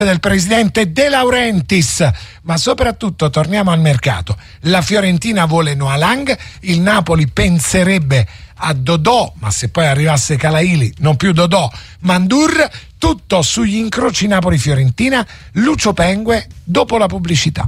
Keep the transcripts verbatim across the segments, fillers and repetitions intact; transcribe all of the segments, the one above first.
del presidente De Laurentiis, ma soprattutto torniamo al mercato. La Fiorentina vuole Noah Lang, il Napoli penserebbe a Dodò, ma se poi arrivasse Calaili, non più Dodò, Mandur. Tutto sugli incroci Napoli-Fiorentina. Lucio Pengue dopo la pubblicità.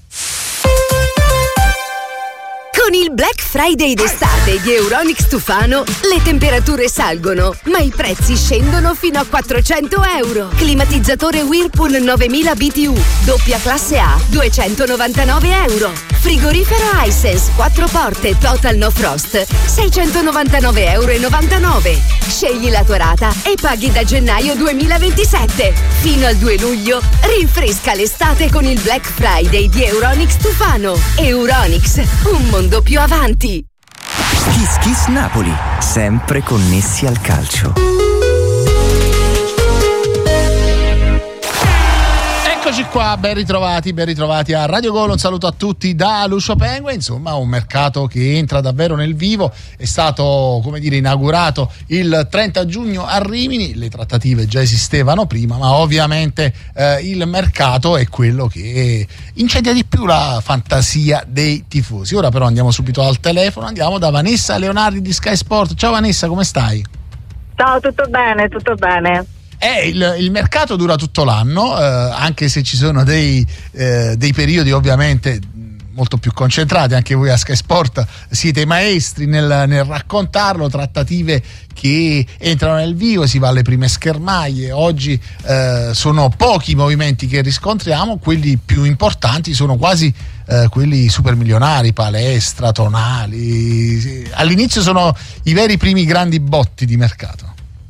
Con il Black Friday d'estate di Euronics Tufano le temperature salgono, ma i prezzi scendono fino a quattrocento euro. Climatizzatore Whirlpool novemila B T U, doppia classe A, duecentonovantanove euro. Frigorifero Hisense, quattro porte, Total No Frost, seicentonovantanove e novantanove euro. Scegli la tua rata e paghi da gennaio duemilaventisette. Fino al due luglio, rinfresca l'estate con il Black Friday di Euronics Tufano. Euronics, un mondo più avanti. Kiss Kiss Napoli, sempre connessi al calcio. Eccoci qua, ben ritrovati, ben ritrovati a Radio Gol. Un saluto a tutti da Lucio Pengue. Insomma, un mercato che entra davvero nel vivo. È stato, come dire, inaugurato il trenta giugno a Rimini. Le trattative già esistevano prima, ma ovviamente eh, il mercato è quello che incendia di più la fantasia dei tifosi. Ora però andiamo subito al telefono, andiamo da Vanessa Leonardi di Sky Sport. Ciao Vanessa, come stai? Ciao, tutto bene, tutto bene. Eh, il, il mercato dura tutto l'anno, eh, anche se ci sono dei, eh, dei periodi ovviamente molto più concentrati. Anche voi a Sky Sport siete maestri nel, nel raccontarlo, trattative che entrano nel vivo, si va alle prime schermaglie. Oggi eh, sono pochi i movimenti che riscontriamo, quelli più importanti sono quasi eh, quelli supermilionari, Palestra, Tonali. All'inizio sono i veri primi grandi botti di mercato.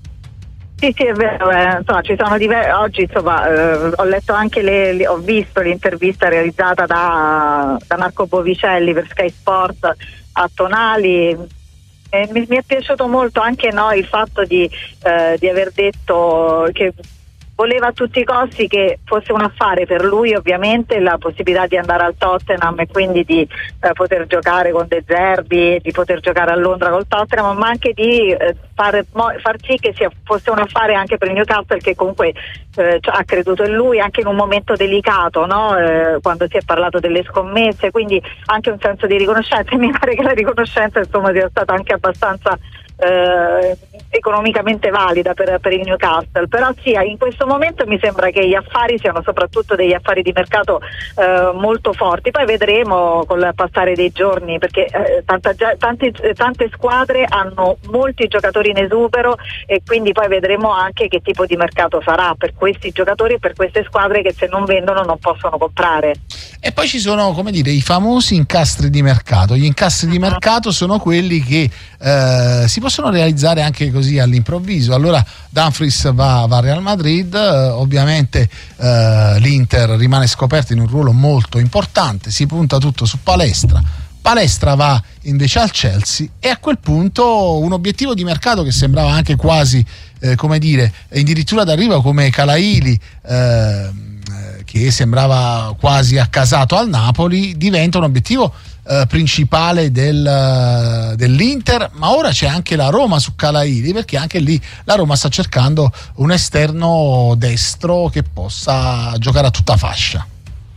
Sì, sì, è vero, eh, insomma, ci sono diversi. Oggi insomma eh, ho letto anche le, le ho visto l'intervista realizzata da, da Marco Bovicelli per Sky Sport a Tonali. E mi, mi è piaciuto molto anche no, il fatto di, eh, di aver detto che voleva a tutti i costi che fosse un affare per lui, ovviamente, la possibilità di andare al Tottenham e quindi di eh, poter giocare con De Zerbi, di poter giocare a Londra col Tottenham, ma anche di eh, far, mo, far sì che sia, fosse un affare anche per il Newcastle, che comunque eh, ha creduto in lui anche in un momento delicato, no? eh, quando si è parlato delle scommesse, quindi anche un senso di riconoscenza. Mi pare che la riconoscenza insomma sia stata anche abbastanza Eh, economicamente valida per, per il Newcastle. Però sì, in questo momento mi sembra che gli affari siano soprattutto degli affari di mercato eh, molto forti. Poi vedremo col passare dei giorni, perché eh, tanta, tante, tante squadre hanno molti giocatori in esubero, e quindi poi vedremo anche che tipo di mercato sarà per questi giocatori e per queste squadre che se non vendono non possono comprare. E poi ci sono, come dire, i famosi incastri di mercato. Gli incastri di mercato sono quelli che eh, si possono realizzare anche così all'improvviso. Allora Dumfries va, va a Real Madrid, eh, ovviamente eh, l'Inter rimane scoperto in un ruolo molto importante, si punta tutto su Palestra. Palestra va invece al Chelsea, e a quel punto un obiettivo di mercato che sembrava anche quasi eh, come dire addirittura d'arrivo, come Calaili, eh, che sembrava quasi accasato al Napoli, diventa un obiettivo eh, principale del, dell'Inter. Ma ora c'è anche la Roma su Calaili, perché anche lì la Roma sta cercando un esterno destro che possa giocare a tutta fascia.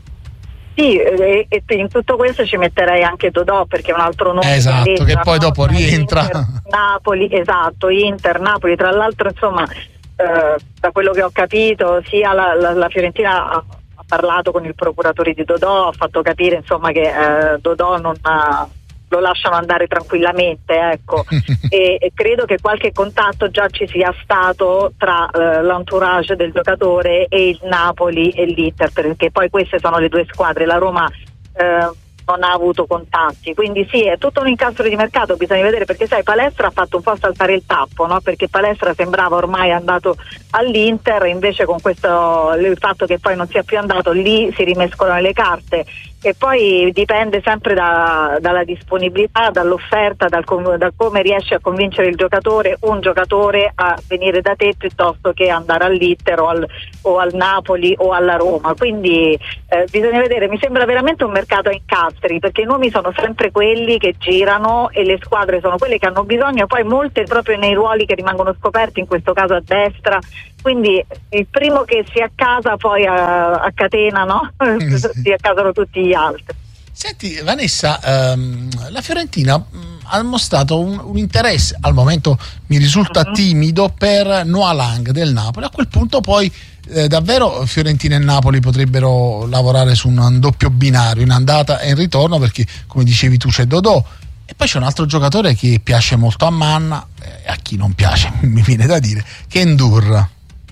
Sì, e, e in tutto questo ci metterei anche Dodò, perché è un altro nome. Esatto, che, entra, che poi no? dopo rientra. Inter, Napoli, esatto, Inter, Napoli. Tra l'altro, insomma, eh, da quello che ho capito, sia la, la, la Fiorentina ha, ha parlato con il procuratore di Dodò, ha fatto capire insomma che eh, Dodò non ha, lo lasciano andare tranquillamente, ecco. e, e credo che qualche contatto già ci sia stato tra eh, l'entourage del giocatore e il Napoli e l'Inter, perché poi queste sono le due squadre. La Roma eh, non ha avuto contatti, quindi sì, è tutto un incastro di mercato, bisogna vedere, perché sai, Palestra ha fatto un po' saltare il tappo, no? Perché Palestra sembrava ormai andato all'Inter, invece con questo, il fatto che poi non sia più andato, lì si rimescolano le carte. E poi dipende sempre da, dalla disponibilità, dall'offerta, dal com- da come riesci a convincere il giocatore, un giocatore, a venire da te piuttosto che andare all'Inter o al, o al Napoli o alla Roma. Quindi eh, bisogna vedere, mi sembra veramente un mercato a incastri. esteri, perché i nomi sono sempre quelli che girano e le squadre sono quelle che hanno bisogno, poi molte proprio nei ruoli che rimangono scoperti, in questo caso a destra, quindi il primo che si accasa poi a, a catena, no? Si accasano tutti gli altri. Senti Vanessa, ehm, la Fiorentina mh, ha mostrato un, un interesse, al momento mi risulta uh-huh. timido, per Noah Lang del Napoli. A quel punto poi eh, davvero Fiorentina e Napoli potrebbero lavorare su un doppio binario in andata e in ritorno, perché come dicevi tu c'è Dodò e poi c'è un altro giocatore che piace molto a Manna e a chi non piace mi viene da dire, che è Ndour.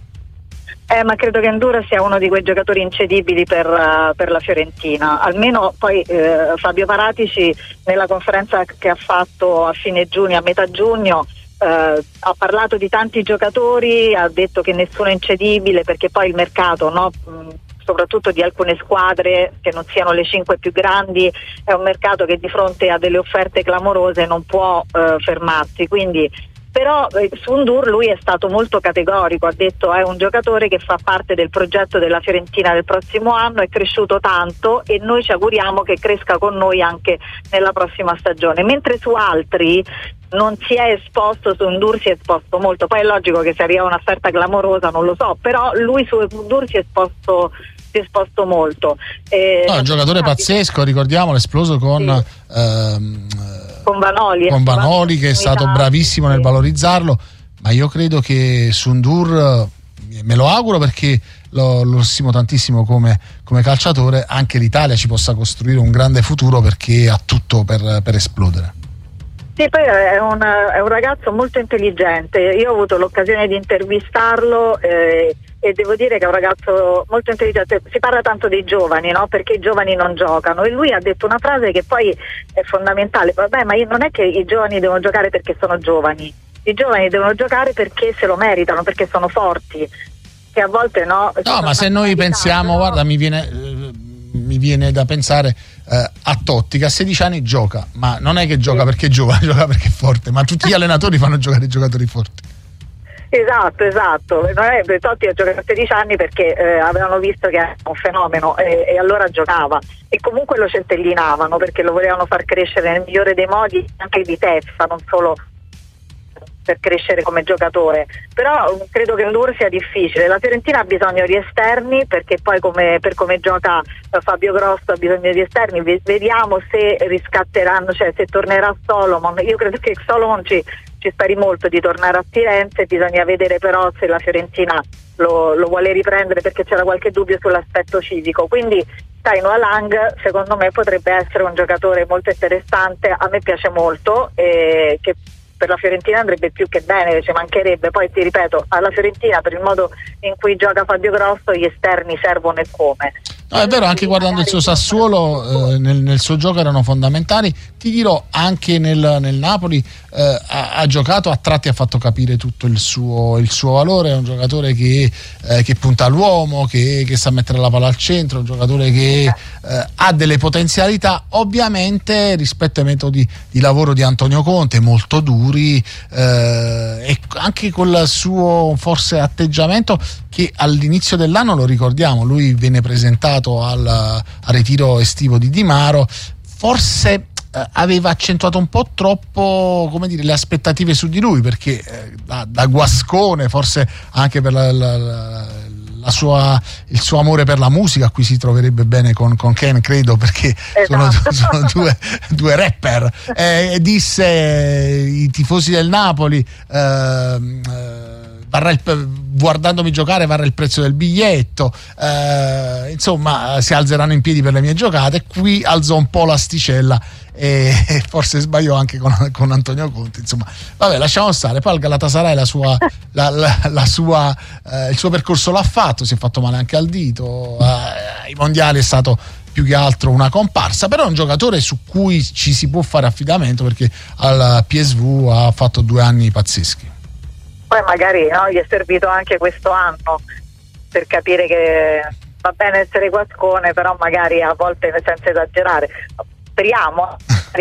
Eh, ma credo che Ndour sia uno di quei giocatori incedibili per, uh, per la Fiorentina, almeno poi eh, Fabio Paratici nella conferenza che ha fatto a fine giugno, a metà giugno, eh, ha parlato di tanti giocatori, ha detto che nessuno è incedibile, perché poi il mercato, no, mh, soprattutto di alcune squadre che non siano le cinque più grandi, è un mercato che di fronte a delle offerte clamorose non può eh, fermarsi, quindi però eh, su Ndour lui è stato molto categorico, ha detto è un giocatore che fa parte del progetto della Fiorentina del prossimo anno, è cresciuto tanto e noi ci auguriamo che cresca con noi anche nella prossima stagione, mentre su altri non si è esposto, su Ndour si è esposto molto, poi è logico che se arriva un'offerta clamorosa non lo so, però lui su Ndour si è esposto si è esposto molto. Eh, no, un giocatore pazzesco, ricordiamo, esploso con sì. ehm, con Vanoli, con Vanoli che è stato bravissimo sì. nel valorizzarlo, ma io credo che su Ndour, me lo auguro perché lo, lo stimo tantissimo come, come calciatore, anche l'Italia ci possa costruire un grande futuro, perché ha tutto per, per esplodere. Sì, poi è un, è un ragazzo molto intelligente, io ho avuto l'occasione di intervistarlo eh, e devo dire che è un ragazzo molto intelligente. Si parla tanto dei giovani, no? Perché i giovani non giocano, e lui ha detto una frase che poi è fondamentale: vabbè, ma non è che i giovani devono giocare perché sono giovani, i giovani devono giocare perché se lo meritano, perché sono forti, che a volte no. No, ma se noi pensiamo, no? Guarda, mi viene eh, mi viene da pensare eh, a Totti, che a sedici anni gioca, ma non è che gioca sì. perché è giovane, gioca perché è forte, ma tutti gli allenatori fanno giocare i giocatori forti. Esatto, esatto. Non è, Totti ha giocato a sedici anni perché eh, avevano visto che era un fenomeno e, e allora giocava, e comunque lo centellinavano perché lo volevano far crescere nel migliore dei modi, anche di testa, non solo per crescere come giocatore. Però credo che Ndour sia difficile. La Fiorentina ha bisogno di esterni, perché poi come, per come gioca Fabio Grosso ha bisogno di esterni. Vediamo se riscatteranno, cioè se tornerà Solomon. Io credo che Solomon ci, ci speri molto di tornare a Firenze, bisogna vedere però se la Fiorentina lo, lo vuole riprendere, perché c'era qualche dubbio sull'aspetto fisico. Quindi sai, Noah Lang secondo me potrebbe essere un giocatore molto interessante, a me piace molto, e che per la Fiorentina andrebbe più che bene, ci mancherebbe. Poi ti ripeto, alla Fiorentina, per il modo in cui gioca Fabio Grosso, gli esterni servono e come. No, è vero, anche guardando il suo Sassuolo eh, nel, nel suo gioco erano fondamentali. Ti dirò, anche nel, nel Napoli eh, ha, ha giocato, a tratti ha fatto capire tutto il suo, il suo valore. È un giocatore che, eh, che punta all'uomo, che, che sa mettere la palla al centro, un giocatore che eh, ha delle potenzialità, ovviamente rispetto ai metodi di lavoro di Antonio Conte, molto duri, eh, e anche col suo forse atteggiamento che all'inizio dell'anno, lo ricordiamo, lui viene presentato al, al ritiro estivo di Di Maro, forse eh, aveva accentuato un po' troppo, come dire, le aspettative su di lui, perché eh, da, da guascone, forse anche per la, la, la, la sua, il suo amore per la musica, qui si troverebbe bene con, con Ken, credo, perché esatto. sono, sono due, due rapper, eh, disse i tifosi del Napoli eh, eh, varrà il, guardandomi giocare varrà il prezzo del biglietto, eh, insomma si alzeranno in piedi per le mie giocate. Qui alzò un po' l'asticella e forse sbagliò anche con, con Antonio Conte, insomma vabbè, lasciamo stare. Poi al Galatasaray la sua, la, la, la sua, eh, il suo percorso l'ha fatto, si è fatto male anche al dito, eh, ai mondiali è stato più che altro una comparsa, però è un giocatore su cui ci si può fare affidamento, perché al P S V ha fatto due anni pazzeschi. Poi magari no, gli è servito anche questo anno per capire che va bene essere guascone, però magari a volte senza esagerare. Speriamo,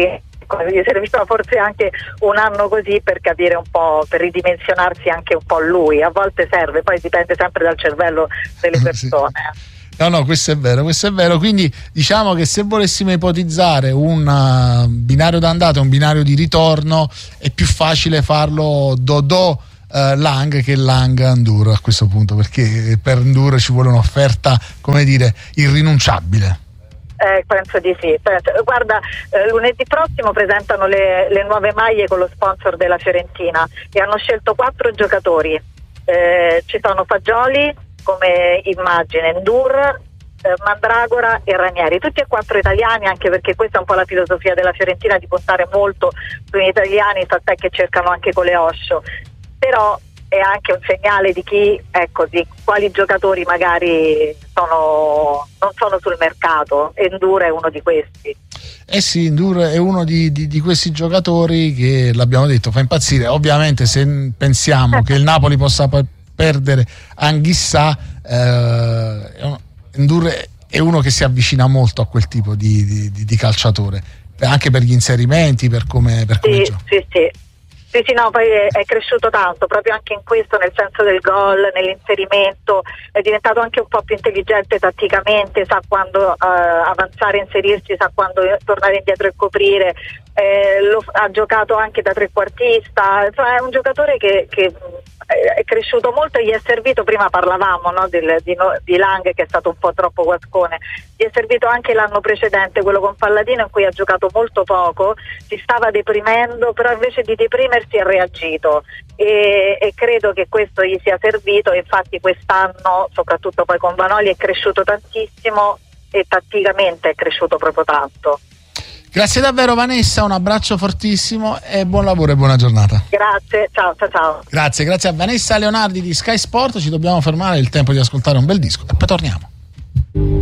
gli è servito forse anche un anno così per capire un po', per ridimensionarsi anche un po' lui. A volte serve, poi dipende sempre dal cervello delle persone. Sì. No, no, questo è vero, questo è vero. Quindi diciamo che se volessimo ipotizzare un uh, binario d'andata e un binario di ritorno, è più facile farlo Dodò uh, Lang che Lang Ndour a questo punto, perché per Ndour ci vuole un'offerta, come dire, irrinunciabile. Eh, penso di sì. Guarda, eh, lunedì prossimo presentano le, le nuove maglie con lo sponsor della Fiorentina e hanno scelto quattro giocatori. Eh, ci sono Fagioli come immagine, Ndour, eh, Mandragora e Ranieri, tutti e quattro italiani, anche perché questa è un po' la filosofia della Fiorentina, di puntare molto sugli italiani, tant'è che cercano anche con le Osho. Però è anche un segnale di chi, ecco, di quali giocatori magari sono, non sono sul mercato, e Ndour è uno di questi. Eh sì, Ndour è uno di, di, di questi giocatori che, l'abbiamo detto, fa impazzire. Ovviamente se pensiamo che il Napoli possa perdere Anghissà, eh, Ndour è uno che si avvicina molto a quel tipo di, di, di calciatore, anche per gli inserimenti, per come, per come sì, gioca. Sì, sì. Sì, sì, no, poi è, è cresciuto tanto, proprio anche in questo, nel senso del gol, nell'inserimento, è diventato anche un po' più intelligente tatticamente, sa quando uh, avanzare, inserirsi, sa quando tornare indietro e coprire, eh, lo, ha giocato anche da trequartista, cioè è un giocatore che, che è cresciuto molto e gli è servito, prima parlavamo, no, del, di, di Lang che è stato un po' troppo guascone, gli è servito anche l'anno precedente, quello con Palladino, in cui ha giocato molto poco, si stava deprimendo, però invece di deprimersi ha reagito e, e credo che questo gli sia servito, e infatti quest'anno, soprattutto poi con Vanoli, è cresciuto tantissimo e tatticamente è cresciuto proprio tanto. Grazie davvero Vanessa, un abbraccio fortissimo e buon lavoro e buona giornata. Grazie, ciao ciao ciao. Grazie, grazie a Vanessa Leonardi di Sky Sport. Ci dobbiamo fermare, è il tempo di ascoltare un bel disco e poi torniamo.